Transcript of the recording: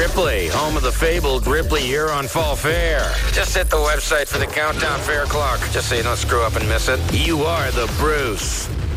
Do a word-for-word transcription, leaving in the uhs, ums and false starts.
Ripley, home of the fabled Ripley Huron Fall Fair. Just hit the website for the countdown fair clock, just so you don't screw up and miss it. You are the Bruce.